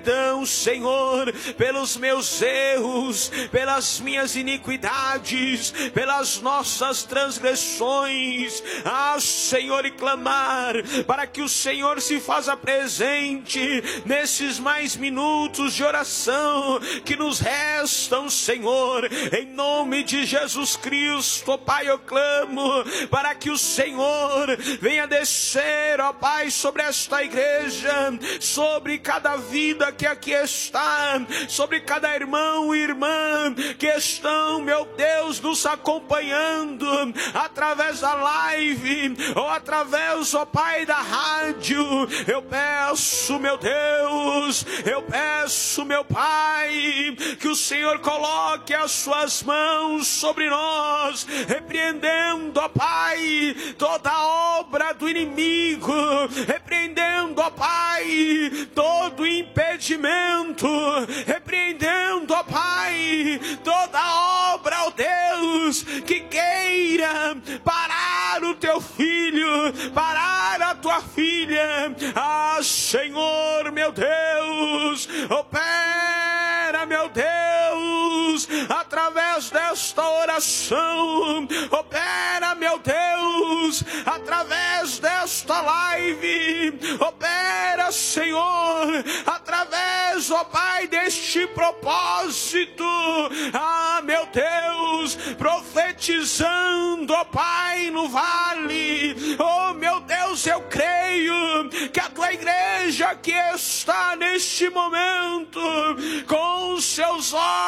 perdão, Senhor, pelos meus erros, pelas minhas iniquidades, pelas nossas transgressões. Senhor, e clamar para que o Senhor se faça presente nesses mais minutos de oração que nos restam, Senhor. Em nome de Jesus Cristo, Pai, eu clamo para que o Senhor venha descer, ó Pai, sobre esta igreja, sobre cada vida que aqui está, sobre cada irmão e irmã que estão, meu Deus, nos acompanhando através da live ou através, ó Pai, da rádio. Eu peço, meu Deus, eu peço, meu Pai, que o Senhor coloque as suas mãos sobre nós, repreendendo, ó Pai, toda obra do inimigo, repreendendo, ó Pai, todo impedimento, repreendendo, ó Pai, toda obra, ó Deus, que queira parar o teu filho, parar a tua filha. Senhor, meu Deus, opera, meu Deus, através desta oração, opera, meu Deus, através desta live, opera, Senhor, através, ó Pai, deste propósito, meu Deus, profetizando, ó Pai, no vale. Meu Deus, eu creio que a tua igreja que está neste momento com os seus olhos